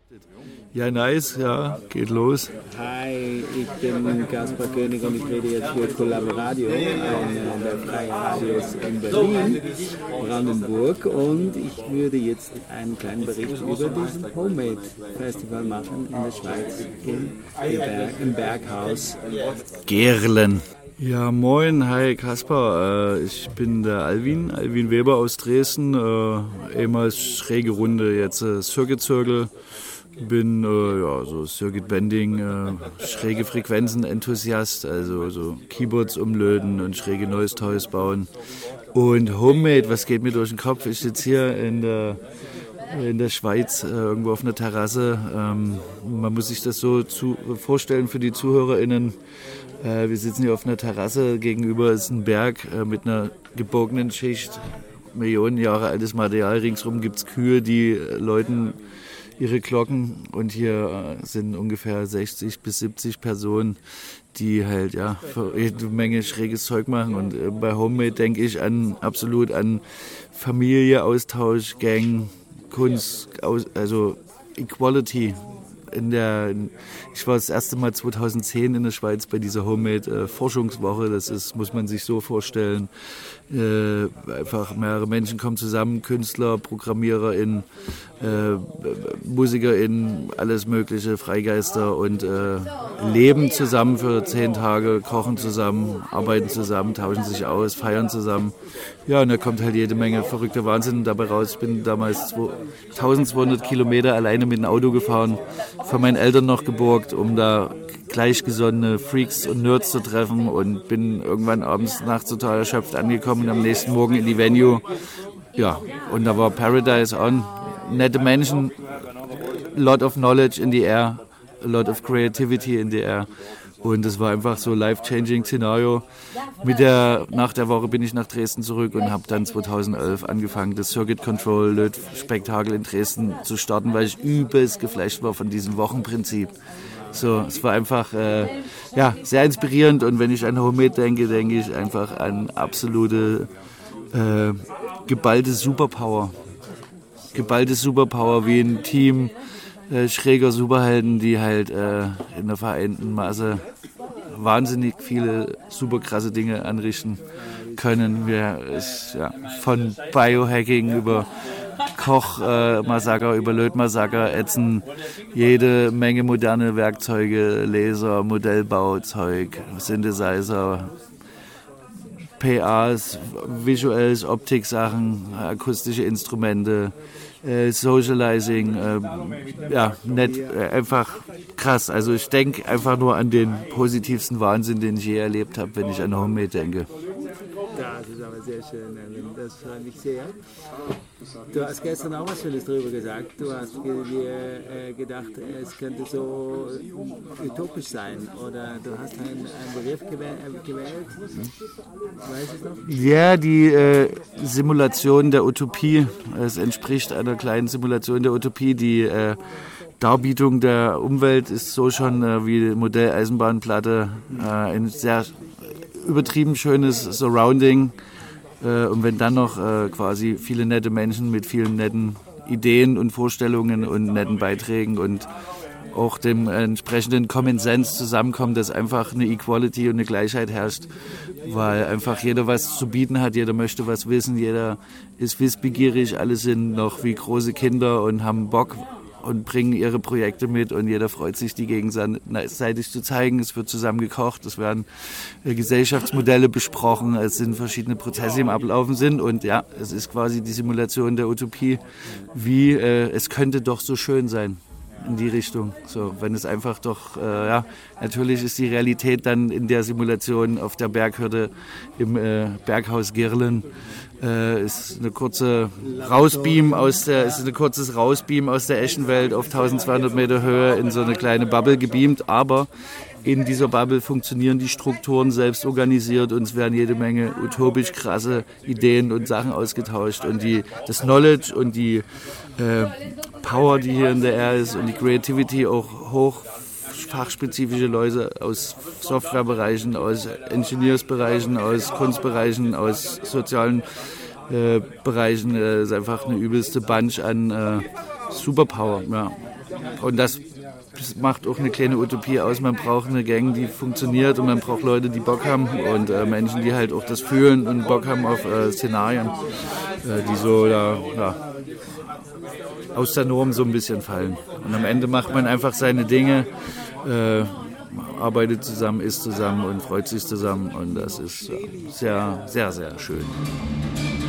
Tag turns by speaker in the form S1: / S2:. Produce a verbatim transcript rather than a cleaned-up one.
S1: Ja, nice, ja, geht los.
S2: Hi, ich bin Kaspar König und ich rede jetzt für Collaboradio, einer der freien Radios in Berlin, Brandenburg, und ich würde jetzt einen kleinen Bericht über diesen Homemade Festival machen in der Schweiz, im, Berg, im Berghaus
S1: Gerlen. Ja, moin, hi Kaspar, äh, ich bin der Alvin, Alvin Weber aus Dresden, äh, ehemals schräge Runde, jetzt äh, Circuit Circle. Bin äh, ja, so Circuit Bending, äh, schräge Frequenzen Enthusiast, also so Keyboards umlöten und schräge Noise Toys bauen. Und Homemade, was geht mir durch den Kopf? Ich sitze hier in der, in der Schweiz, äh, irgendwo auf einer Terrasse. Ähm, man muss sich das so zu, vorstellen für die ZuhörerInnen. Äh, wir sitzen hier auf einer Terrasse, gegenüber ist ein Berg äh, mit einer gebogenen Schicht, Millionen Jahre altes Material. Ringsrum gibt es Kühe, die äh, läuten ihre Glocken, und hier äh, sind ungefähr sechzig bis siebzig Personen, die halt ja eine Menge schräges Zeug machen. Und äh, bei Homemade denke ich an absolut an Familie, Austausch, Gang, Kunst, aus, also Equality. In der, ich war das erste Mal zweitausendzehn in der Schweiz bei dieser Homemade-Forschungswoche. Das ist, muss man sich so vorstellen, äh, einfach mehrere Menschen kommen zusammen, Künstler, ProgrammiererInnen, äh, MusikerInnen, alles mögliche, Freigeister, und äh, leben zusammen für zehn Tage, kochen zusammen, arbeiten zusammen, tauschen sich aus, feiern zusammen. Ja, und da kommt halt jede Menge verrückter Wahnsinn dabei raus. Ich bin damals eintausendzweihundert Kilometer alleine mit dem Auto gefahren, von meinen Eltern noch geborgt, um da gleichgesonnene Freaks und Nerds zu treffen, und bin irgendwann abends nachts total erschöpft angekommen und am nächsten Morgen in die Venue. Ja, und da war Paradise on. Nette Menschen, lot of knowledge in the air, a lot of creativity in the air. Und es war einfach so life-changing Szenario. Mit der, nach der Woche bin ich nach Dresden zurück und habe dann zweitausendelf angefangen, das Circuit Control Lötspektakel in Dresden zu starten, weil ich übelst geflasht war von diesem Wochenprinzip. So, es war einfach äh, ja, sehr inspirierend, und wenn ich an Homemade denke, denke ich einfach an absolute äh, geballte Superpower. Geballte Superpower wie ein Team äh, schräger Superhelden, die halt äh, in der vereinten Masse wahnsinnig viele super krasse Dinge anrichten können. Wir ist, ja, von Biohacking über Kochmassaker, äh, über Lötmassaker, ätzen jede Menge moderne Werkzeuge, Laser, Modellbauzeug, Synthesizer, P As, visuelles, Optiksachen, akustische Instrumente, äh, Socializing, äh, ja, nett, äh, einfach krass. Also ich denke einfach nur an den positivsten Wahnsinn, den ich je erlebt habe, wenn ich an Homemade denke.
S2: Das ist aber sehr schön, das freut mich sehr. Du hast gestern auch was Schönes darüber gesagt. Du hast dir äh, gedacht, es könnte so utopisch sein, oder du hast einen, einen Begriff gewählt. Weißt du es noch?
S1: Ja, die äh, Simulation der Utopie. Es entspricht einer kleinen Simulation der Utopie. Die äh, Darbietung der Umwelt ist so schon äh, wie Modelleisenbahnplatte, äh, ein sehr übertrieben schönes Surrounding, äh, und wenn dann noch äh, quasi viele nette Menschen mit vielen netten Ideen und Vorstellungen und netten Beiträgen und auch dem entsprechenden Common Sense zusammenkommen, dass einfach eine Equality und eine Gleichheit herrscht, weil einfach jeder was zu bieten hat, jeder möchte was wissen, jeder ist wissbegierig, alle sind noch wie große Kinder und haben Bock und bringen ihre Projekte mit, und jeder freut sich, die gegenseitig zu zeigen. Es wird zusammen gekocht, es werden Gesellschaftsmodelle besprochen, es sind verschiedene Prozesse, die im Ablaufen sind, und ja, es ist quasi die Simulation der Utopie, wie äh, es könnte doch so schön sein. In die Richtung. So, wenn es einfach doch, äh, ja, natürlich ist die Realität dann in der Simulation auf der Berghürde im äh, Berghaus Gerlen, äh, ist eine kurze Rausbeam aus der, ist ein kurzes Rausbeam aus der echten Welt auf eintausendzweihundert Meter Höhe in so eine kleine Bubble gebeamt, aber in dieser Bubble funktionieren die Strukturen selbst organisiert, und es werden jede Menge utopisch krasse Ideen und Sachen ausgetauscht, und die, das Knowledge und die äh, Power, die hier in der Air ist, und die Creativity, auch hoch fachspezifische Leute aus Softwarebereichen, aus Ingenieursbereichen, aus Kunstbereichen, aus sozialen äh, Bereichen, äh, ist einfach eine übelste Bunch an äh, Superpower. Ja. und das macht auch eine kleine Utopie aus. Man braucht eine Gang, die funktioniert und man braucht Leute, die Bock haben und äh, Menschen, die halt auch das fühlen und Bock haben auf äh, Szenarien, äh, die so da, ja, aus der Norm so ein bisschen fallen. Und am Ende macht man einfach seine Dinge, äh, arbeitet zusammen, isst zusammen und freut sich zusammen und das ist ja, sehr, sehr, sehr schön.